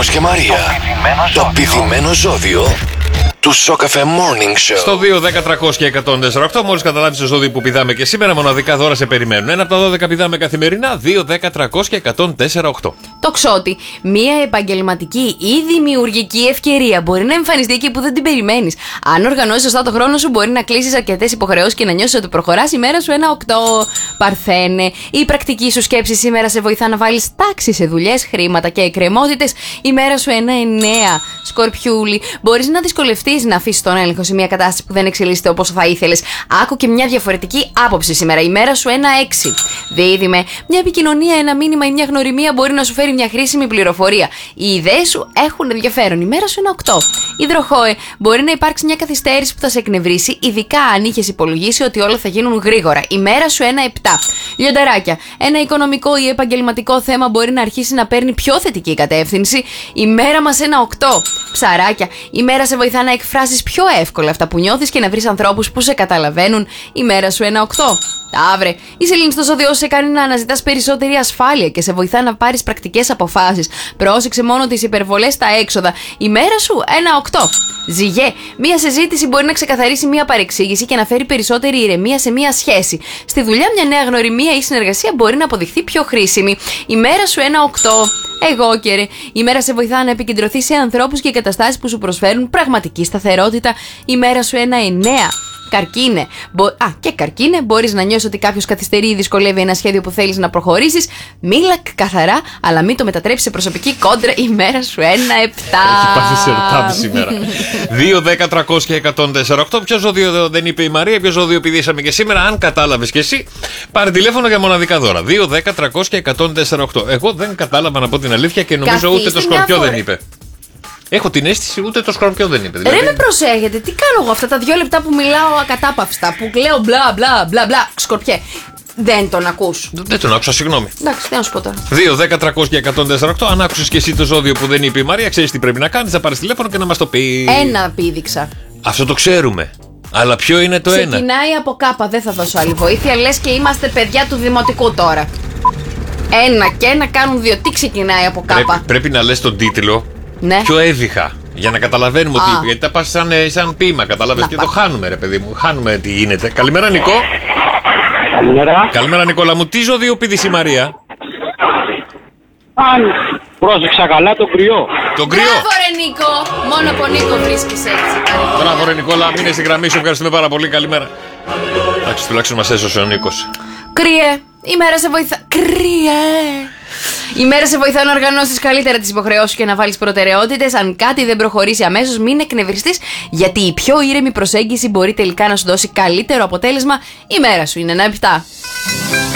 Νίκος και Μαρία. Το πηδημένο ζώδιο του Σοκαφέ Morning Show. Στο 2-10-300-1048, μόλις καταλάβεις το ζώδιο που πηδάμε και σήμερα, μοναδικά δώρα σε περιμένουν. Ένα από τα 12 πηδάμε καθημερινά. 2-10-300-1048. Τοξότη, μία επαγγελματική ή δημιουργική ευκαιρία μπορεί να εμφανιστεί εκεί που δεν την περιμένεις. Αν οργανώσεις σωστά το χρόνο σου, μπορεί να κλείσεις αρκετές υποχρεώσεις και να νιώσεις ότι προχωράς. Η μέρα σου 1-8. Παρθένε, η πρακτική σου σκέψη σήμερα σε βοηθά να βάλεις τάξη σε δουλειές, χρήματα και εκκρεμότητες. Η μέρα σου 1-9. Σκορπιούλη, μπορείς να δυσκολευτείς να αφήσεις τον έλεγχο σε μια κατάσταση που δεν εξελίσσεται όπως θα ήθελες. Άκου και μια διαφορετική άποψη σήμερα. Η μέρα σου 1-6. Δίδυμε, μια επικοινωνία, ένα μήνυμα ή μια γνωριμία μπορεί να σου φέρει μια χρήσιμη πληροφορία. Οι ιδέες σου έχουν ενδιαφέρον. Η μέρα σου 1-8. Υδροχόε, μπορεί να υπάρξει μια καθυστέρηση που θα σε εκνευρίσει, ειδικά αν είχες υπολογίσει ότι όλα θα γίνουν γρήγορα. Η μέρα σου 1-7. Λιονταράκια, ένα οικονομικό ή επαγγελματικό θέμα μπορεί να αρχίσει να παίρνει πιο θετική κατεύθυνση. Η μέρα μας 1-8. Ψαράκια, η μέρα σε βοηθά να εκφράσεις πιο εύκολα αυτά που νιώθεις και να βρεις ανθρώπους που σε καταλαβαίνουν. Η μέρα σου 1-8. Ταύρε, η σελήνη στο ζώδιό σε κάνει να αναζητάς περισσότερη ασφάλεια και σε βοηθά να πάρεις πρακτικές αποφάσεις. Πρόσεξε μόνο τις υπερβολές στα έξοδα. Η μέρα σου 1-8. Ζυγέ, μία συζήτηση μπορεί να ξεκαθαρίσει μία παρεξήγηση και να φέρει περισσότερη ηρεμία σε μία σχέση. Στη δουλειά, μια νέα γνωριμία ή συνεργασία μπορεί να αποδειχθεί πιο χρήσιμη. Η μέρα σου 1-8. Εγώ και ρε, η μέρα σε βοηθά να επικεντρωθεί σε ανθρώπους και καταστάσεις που σου προσφέρουν πραγματική σταθερότητα. Η μέρα σου 1-9. Καρκίνε. Καρκίνε, μπορείς να νιώσεις ότι κάποιος καθυστερεί ή δυσκολεύει ένα σχέδιο που θέλεις να προχωρήσεις. Μίλα καθαρά, αλλά μην το μετατρέψεις σε προσωπική κόντρα. Η μέρα σου 1-7. Έχει πάθει σερτάμι σήμερα. 2-10-300-1048. Ποιο ζώδιο δεν είπε η Μαρία, ποιο ζώδιο πηδήσαμε και σήμερα. Αν κατάλαβες και εσύ, πάρε τηλέφωνο για μοναδικά δώρα. 2-10-300-1048. Εγώ δεν κατάλαβα, να πω την αλήθεια, και νομίζω ούτε το Σκορπιό δεν είπε. Έχω την αίσθηση ούτε το Σκορπιό δεν είπε. Δηλαδή... Ρε, με προσέχετε, τι κάνω εγώ αυτά τα 2 λεπτά που μιλάω ακατάπαυστα, που λέω μπλα μπλα μπλα μπλα. Σκορπιέ, δεν τον ακούς? Δεν τον άκουσα, συγγνώμη. Εντάξει, τι να σου πω τώρα. 2-10-300-1048. Αν άκουσες και εσύ το ζώδιο που δεν είπε η Μαρία, ξέρεις τι πρέπει να κάνεις, θα πάρεις τηλέφωνο και να μας το πει. Ένα πήδηξα. Αυτό το ξέρουμε. Αλλά ποιο είναι το ένα? Ξεκινάει από κάπα, δεν θα δώσω άλλη βοήθεια. Λες και είμαστε παιδιά του δημοτικού τώρα. Ένα και ένα κάνουν 2. Τι ξεκινάει από κάπα? Πρέπει να λες τον τίτλο. Ναι. Πιο έβυχα. Για να καταλαβαίνουμε ότι. Γιατί τα πας σαν ποίημα, καταλάβες, και το χάνουμε, ρε παιδί μου. Χάνουμε τι γίνεται. Καλημέρα, Νικό. Καλημέρα. Καλημέρα, Νικόλα μου. Τι ζώδιο πήδησε η Μαρία? Αν πρόσεξα καλά, το κρυό. Τον κρυό. Μπράβο, ρε Νίκο. Μόνο από Νίκο βρίσκεις έτσι. Μπράβο, ρε Νικόλα. Μείνε στη γραμμή σου. Ευχαριστούμε πάρα πολύ. Καλημέρα. Εντάξει, τουλάχιστον μας έσωσε ο Νίκος. Κρύε, η μέρα σε βοηθά. Κρύε. Η μέρα σε βοηθά να οργανώσεις καλύτερα τις υποχρεώσεις και να βάλεις προτεραιότητες. Αν κάτι δεν προχωρήσει αμέσως, μην εκνευριστείς, γιατί η πιο ήρεμη προσέγγιση μπορεί τελικά να σου δώσει καλύτερο αποτέλεσμα. Η μέρα σου είναι 1-7.